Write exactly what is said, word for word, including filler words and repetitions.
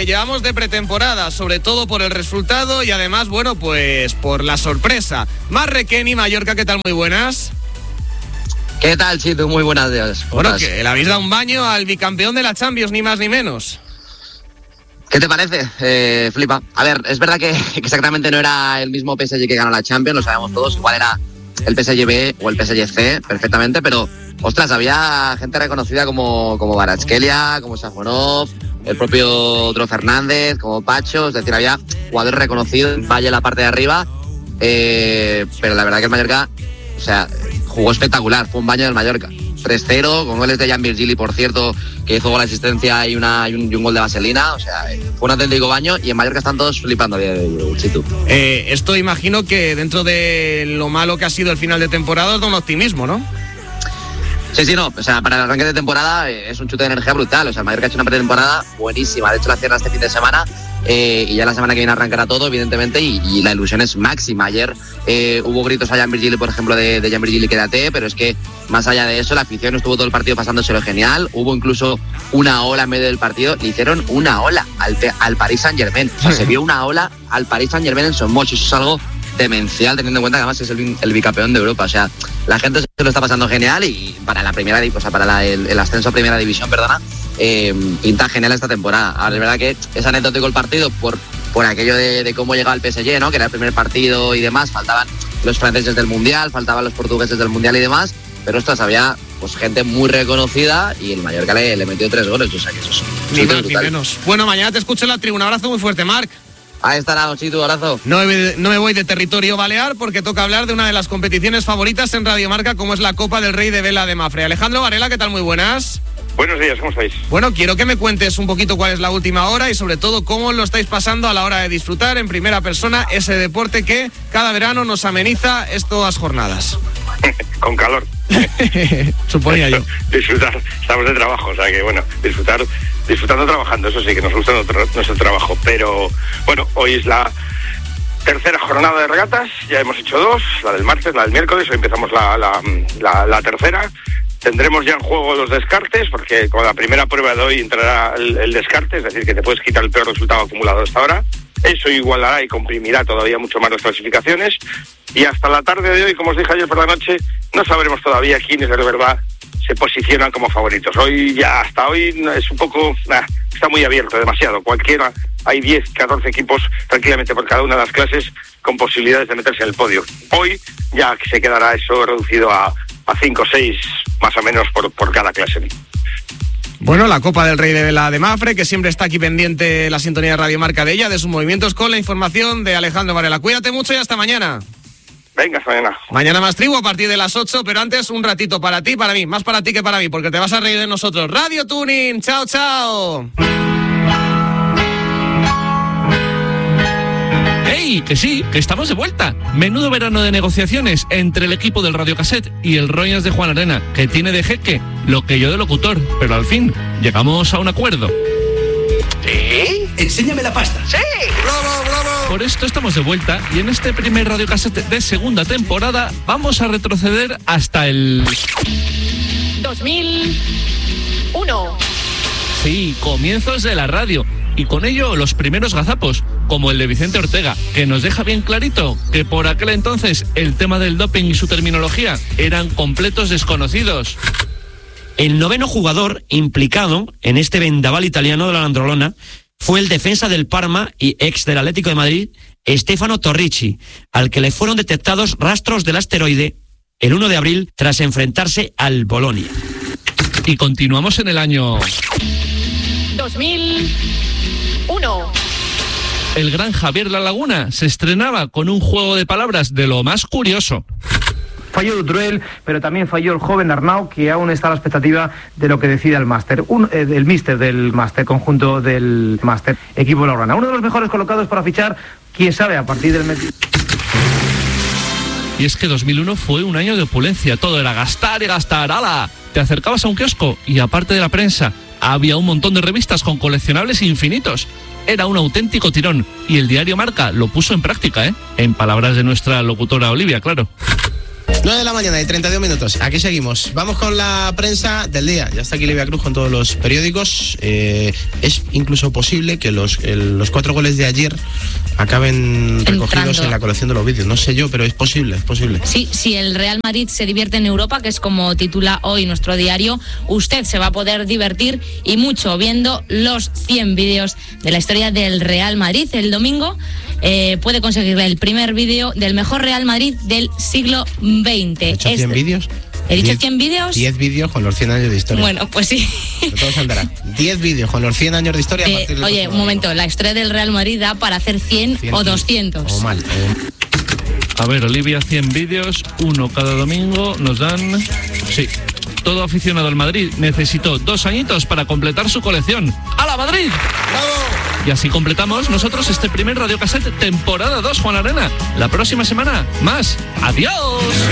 que llevamos de pretemporada, sobre todo por el resultado y además, bueno, pues por la sorpresa. Mar Requeni, Mallorca, ¿qué tal? Muy buenas. ¿Qué tal, Chitu? Muy buenas días. Bueno, que le habéis dado un baño al bicampeón de la Champions, ni más ni menos. ¿Qué te parece? Eh, flipa. A ver, es verdad que exactamente no era el mismo P S G que ganó la Champions, lo sabemos todos, igual era el P S G B o el P S G C perfectamente, pero ostras, había gente reconocida como, como Kvaratskhelia, como Safonov, el propio Dro Fernández, como Pacho, es decir, había jugadores reconocidos en Valle en la parte de arriba, eh, pero la verdad que el Mallorca, o sea, jugó espectacular, fue un baño del Mallorca. tres cero, con goles de Jan Virgili, por cierto, que hizo la asistencia y, una, y, un, y un gol de vaselina. O sea, fue un auténtico baño y en Mallorca están todos flipando a día de hoy, Chitu. Eh, esto imagino que dentro de lo malo que ha sido el final de temporada os da un optimismo, ¿no? Sí, sí, no. O sea, para el arranque de temporada eh, es un chute de energía brutal. O sea, el Mallorca ha hecho una pretemporada buenísima. De hecho, la cierra este fin de semana. Eh, y ya la semana que viene arrancará todo, evidentemente, y, y la ilusión es máxima. Ayer eh, hubo gritos a Jan Virgili, por ejemplo, de, de Jan Virgili, quédate, pero es que más allá de eso, la afición estuvo todo el partido pasándoselo genial. Hubo incluso una ola en medio del partido, le hicieron una ola al, al Paris Saint-Germain. O sea, se vio una ola al Paris Saint-Germain en Son Moix, eso es algo demencial, teniendo en cuenta que además es el, el bicampeón de Europa. O sea, la gente se lo está pasando genial y para la primera, o sea, para la, el, el ascenso a primera división, perdona, eh, pinta genial esta temporada. Ahora es verdad que es anecdótico el partido por, por aquello de, de cómo llegaba el P S G, ¿no? Que era el primer partido y demás, faltaban los franceses del Mundial, faltaban los portugueses del Mundial y demás, pero ostras, había pues gente muy reconocida y el Mallorca le, le metió tres goles, o sea que eso es ni más ni menos. Bueno, mañana te escucho en la tribuna. Abrazo muy fuerte, Marc. Ahí estará, Chitu, abrazo. No me, no me voy de territorio balear porque toca hablar de una de las competiciones favoritas en Radio Marca, como es la Copa del Rey de Vela de Mafre. Alejandro Varela, ¿qué tal? Muy buenas. Buenos días, ¿cómo estáis? Bueno, quiero que me cuentes un poquito cuál es la última hora y sobre todo cómo lo estáis pasando a la hora de disfrutar en primera persona ese deporte que cada verano nos ameniza estas jornadas. Con calor. Suponía yo. Disfrutar, estamos de trabajo, o sea que bueno, disfrutar, disfrutando trabajando, eso sí, que nos gusta nuestro, nuestro trabajo, pero bueno, hoy es la tercera jornada de regatas, ya hemos hecho dos, la del martes, la del miércoles, hoy empezamos la, la, la, la tercera. Tendremos ya en juego los descartes, porque con la primera prueba de hoy entrará el, el descarte, es decir, que te puedes quitar el peor resultado acumulado hasta ahora. Eso igualará y comprimirá todavía mucho más las clasificaciones. Y hasta la tarde de hoy, como os dije ayer por la noche, no sabremos todavía quiénes de verdad se posicionan como favoritos. Hoy ya, hasta hoy, es un poco, nah, está muy abierto, demasiado. Cualquiera, hay diez, catorce equipos tranquilamente por cada una de las clases con posibilidades de meterse en el podio. Hoy ya se quedará eso reducido a a cinco o seis más o menos por, por cada clase. Bueno, la Copa del Rey de Vela de Mafre, que siempre está aquí pendiente la sintonía de Radio Marca de ella, de sus movimientos, con la información de Alejandro Varela. Cuídate mucho y hasta mañana. Venga, hasta mañana. Mañana más tribu a partir de las ocho, pero antes un ratito para ti, para mí, más para ti que para mí, porque te vas a reír de nosotros. Radio Tuning, chao, chao. ¡Ey! Que sí, que estamos de vuelta. Menudo verano de negociaciones entre el equipo del Radio Cassette y el Royals de Juan Arena, que tiene de jeque lo que yo de locutor, pero al fin llegamos a un acuerdo. ¿Sí? Enséñame la pasta. ¡Sí! ¡Bravo, bravo! Por esto estamos de vuelta y en este primer Radio Cassette de segunda temporada vamos a retroceder hasta el... dos mil uno. Sí, comienzos de la radio. Y con ello los primeros gazapos, como el de Vicente Ortega, que nos deja bien clarito que por aquel entonces el tema del doping y su terminología eran completos desconocidos. El noveno jugador implicado en este vendaval italiano de la Landrolona fue el defensa del Parma y ex del Atlético de Madrid, Stefano Torrici, al que le fueron detectados rastros del asteroide el uno de abril tras enfrentarse al Bolonia. Y continuamos en el año... dos mil uno. El gran Javier La Laguna se estrenaba con un juego de palabras de lo más curioso. Falló Dutruel, pero también falló el joven Arnau, que aún está a la expectativa de lo que decida el máster, un, eh, el míster del máster, conjunto del máster, equipo Laurana. Uno de los mejores colocados para fichar, quién sabe, a partir del mes. Y es que dos mil uno fue un año de opulencia, todo era gastar y gastar, ¡hala! Te acercabas a un kiosco y aparte de la prensa, había un montón de revistas con coleccionables infinitos. Era un auténtico tirón y el diario Marca lo puso en práctica, ¿eh? En palabras de nuestra locutora Olivia, claro. nueve de la mañana y treinta y dos minutos. Aquí seguimos. Vamos con la prensa del día. Ya está aquí Livia Cruz con todos los periódicos. Eh, es incluso posible que los, el, los cuatro goles de ayer acaben Entrando. recogidos en la colección de los vídeos. No sé yo, pero es posible, es posible. Sí, si el Real Madrid se divierte en Europa, que es como titula hoy nuestro diario, usted se va a poder divertir y mucho viendo los cien vídeos de la historia del Real Madrid. El domingo eh, puede conseguir el primer vídeo del mejor Real Madrid del siglo veinte. ¿He hecho cien Este- vídeos? ¿He dicho Diez- cien vídeos? diez vídeos con los cien años de historia. Bueno, pues sí. De todo se andará. diez vídeos con los cien años de historia. a Eh, partir del oye, próximo un momento, la historia del Real Madrid da para hacer cien cien o doscientos. O mal. o- A ver, Olivia, cien vídeos, uno cada domingo, nos dan... Sí, todo aficionado al Madrid necesitó dos añitos para completar su colección. ¡Hala, Madrid! Y así completamos nosotros este primer Radiocassette temporada dos, Juan Arena. La próxima semana, más. ¡Adiós!